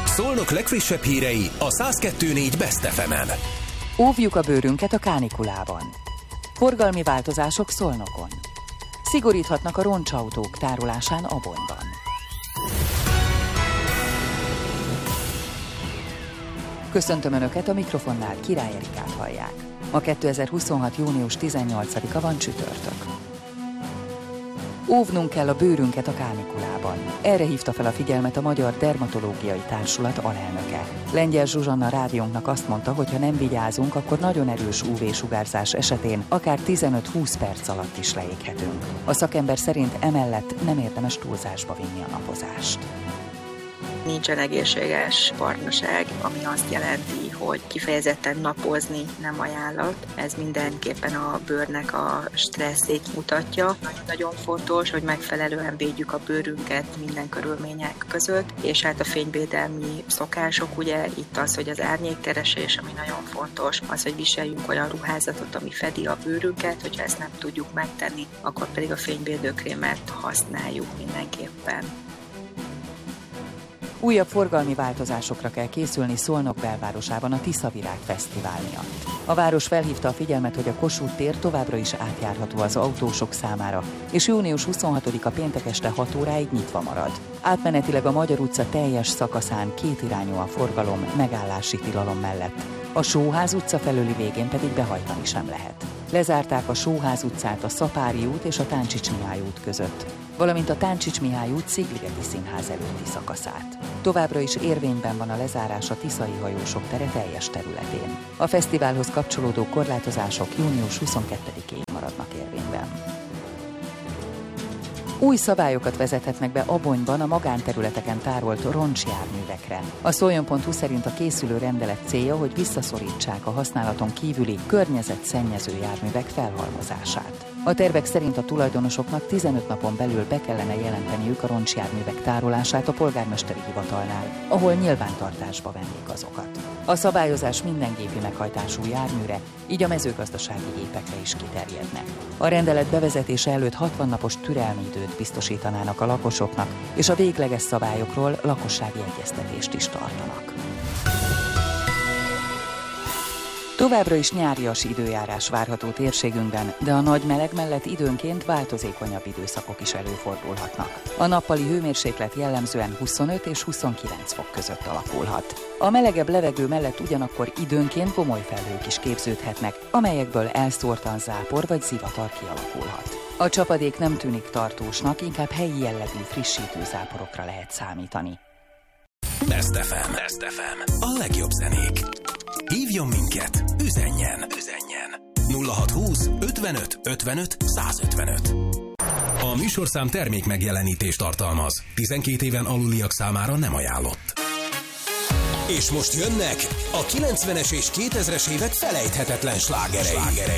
Szolnok legfrissebb hírei a 102.4 Best FM-en. Óvjuk a bőrünket a kánikulában. Forgalmi változások Szolnokon. Szigoríthatnak a roncsautók tárolásán Abonyban. Köszöntöm Önöket, a mikrofonnál Király Erikát hallják. Ma 2026. június 18-a van, csütörtök. Óvnunk kell a bőrünket a kánikulában. Erre hívta fel a figyelmet a Magyar Dermatológiai Társulat alelnöke. Lengyel Zsuzsanna rádiónknak azt mondta, hogy ha nem vigyázunk, akkor nagyon erős UV-sugárzás esetén akár 15-20 perc alatt is leéghetünk. A szakember szerint emellett nem érdemes túlzásba vinni a napozást. Nincsen egészséges partnerság, ami azt jelenti, hogy kifejezetten napozni nem ajánlott. Ez mindenképpen a bőrnek a stresszét mutatja. Nagyon fontos, hogy megfelelően védjük a bőrünket minden körülmények között, és hát a fényvédelmi szokások, ugye itt az, hogy az árnyékkeresés, ami nagyon fontos, az, hogy viseljünk olyan ruházatot, ami fedi a bőrünket, hogyha ezt nem tudjuk megtenni, akkor pedig a fényvédőkrémet használjuk mindenképpen. Újabb forgalmi változásokra kell készülni Szolnok belvárosában a Tiszavirág Fesztivál miatt. A város felhívta a figyelmet, hogy a Kossuth tér továbbra is átjárható az autósok számára, és június 26-a péntek este 6 óráig nyitva marad. Átmenetileg a Magyar utca teljes szakaszán kétirányú a forgalom megállási tilalom mellett. A Sóház utca felőli végén pedig behajtani sem lehet. Lezárták a Sóház utcát a Szapári út és a Táncsics Mihály út között, valamint a Táncsics Mihály út Szigligeti Színház előtti szakaszát. Továbbra is érvényben van a lezárás a Tiszai hajósok tere teljes területén. A fesztiválhoz kapcsolódó korlátozások június 22-ig maradnak érvényben. Új szabályokat vezethetnek be Abonyban a magánterületeken tárolt roncsjárművekre. A Szoljon.hu szerint a készülő rendelet célja, hogy visszaszorítsák a használaton kívüli környezetszennyező járművek felhalmozását. A tervek szerint a tulajdonosoknak 15 napon belül be kellene jelenteniük a roncsjárművek tárolását a polgármesteri hivatalnál, ahol nyilvántartásba vennék azokat. A szabályozás minden gépi meghajtású járműre, így a mezőgazdasági gépekre is kiterjedne. A rendelet bevezetése előtt 60 napos türelmi időt biztosítanának a lakosoknak, és a végleges szabályokról lakossági egyeztetést is tartanak. Továbbra is nyárias időjárás várható térségünkben, de a nagy meleg mellett időnként változékonyabb időszakok is előfordulhatnak. A nappali hőmérséklet jellemzően 25 és 29 fok között alakulhat. A melegebb levegő mellett ugyanakkor időnként gomoly felhők is képződhetnek, amelyekből elszórtan zápor vagy zivatar kialakulhat. A csapadék nem tűnik tartósnak, inkább helyi jellegű frissítő záporokra lehet számítani. Best FM. A legjobb zenék. Hívjon minket, üzenjen. 0620 55 55 155. A műsorszám termék megjelenítést tartalmaz. 12 éven aluliak számára nem ajánlott. És most jönnek a 90-es és 2000-es évek felejthetetlen slágerei.